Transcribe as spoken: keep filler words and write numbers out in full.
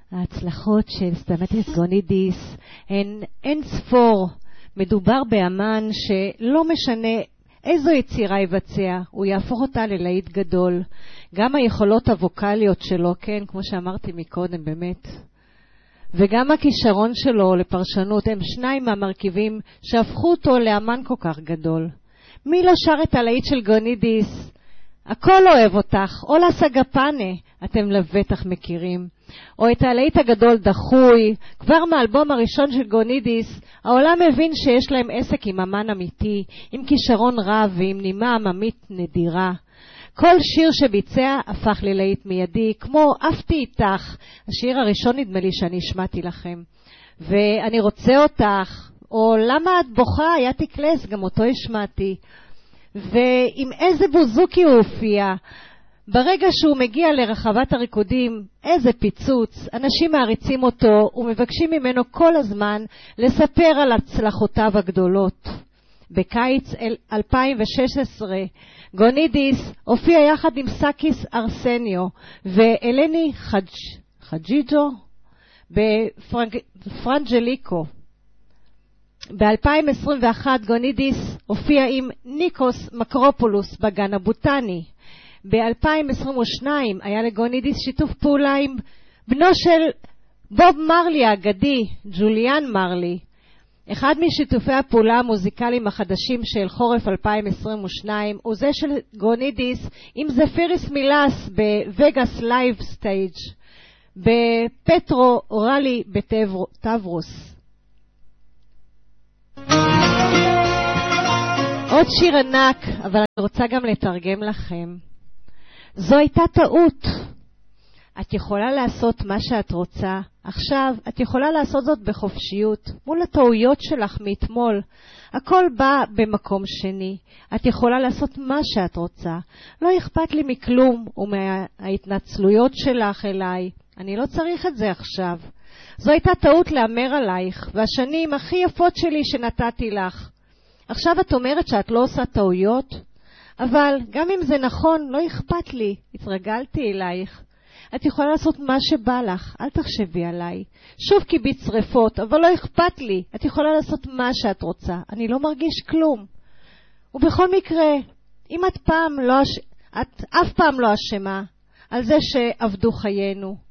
ההצלחות של סטמטריס גונידיס הן אין ספור. מדובר באמן שלא משנה איזו יצירה יבצע, הוא יהפוך אותה ללהיט גדול. גם היכולות הווקליות שלו, כן, כמו שאמרתי מקודם, באמת. וגם הכישרון שלו לפרשנות הם שניים מהמרכיבים שהפכו אותו לאמן כל כך גדול. מי לא שר את הלהיט של גונידיס? הכל אוהב אותך, או לסגפנה, אתם לבטח מכירים. או את הלהיט הגדול דחוי, כבר מהאלבום הראשון של גונידיס, העולם מבין שיש להם עסק עם אמן אמיתי, עם כישרון רב ועם נימה עממית נדירה. כל שיר שביצע הפך ללהיט מיידי, כמו עפתי איתך, השיר הראשון נדמה לי שאני השמעתי לכם. ואני רוצה אותך, או למה את בוכה, היה תקלס, גם אותו השמעתי. ועם איזה בוזוקי הוא הופיע. ברגע שהוא מגיע לרחבת הריקודים, איזה פיצוץ, אנשים מעריצים אותו ומבקשים ממנו כל הזמן לספר על הצלחותיו הגדולות. בקיץ אלפיים ושש עשרה, גונידיס הופיע יחד עם סאקיס ארסניו ואלני חג'... חג'יג'ו בפרנג'ליקו. ב-אלפיים עשרים ואחת גונידיס הופיע עם ניקוס מקרופולוס בגן הבוטני. ב-אלפיים עשרים ושתיים היה לגונידיס שיתוף פעולה עם בנו של בוב מרלי האגדי, ג'וליאן מרלי. אחד משיתופי הפעולה המוזיקליים החדשים של חורף אלפיים עשרים ושתיים הוא זה של גונידיס עם זפיריס מילס בווגאס לייב סטייג' בפטרו אורלי בטברוס. עוד שיר ענק, אבל אני רוצה גם לתרגם לכם. זו הייתה טעות. את יכולה לעשות מה שאת רוצה. עכשיו את יכולה לעשות זאת בחופשיות, מול הטעויות שלך מאתמול. הכל בא במקום שני. את יכולה לעשות מה שאת רוצה. לא אכפת לי מכלום ומההתנצלויות שלך אליי. אני לא צריך את זה עכשיו. זו הייתה טעות לאמר עלייך, והשנים הכי יפות שלי שנתתי לך. עכשיו את אומרת שאת לא עושה טעויות? אבל גם אם זה נכון, לא אכפת לי. התרגלתי אלייך. את יכולה לעשות מה שבא לך, אל תחשבי עליי. שוב קיבית שריפות, אבל לא אכפת לי. את יכולה לעשות מה שאת רוצה. אני לא מרגיש כלום. ובכל מקרה, אם את פעם לא, את אף פעם לא אשמה על זה שעבדו חיינו.